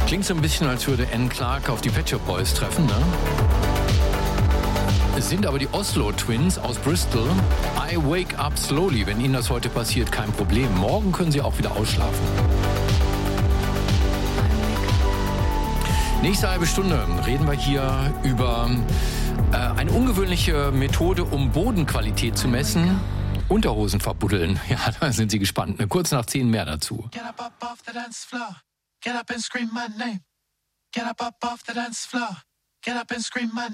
Klingt so ein bisschen, als würde Anne Clark auf die Pet Shop Boys treffen, ne? Es sind aber die Oslo Twins aus Bristol. I wake up slowly. Wenn Ihnen das heute passiert, kein Problem. Morgen können Sie auch wieder ausschlafen. Nächste halbe Stunde reden wir hier über eine ungewöhnliche Methode, um Bodenqualität zu messen. Unterhosen verbuddeln. Ja, da sind Sie gespannt. Kurz nach 10 mehr dazu. Get up off the dance floor. Get up and scream my name. Get up off the dance floor. Get up and scream my name.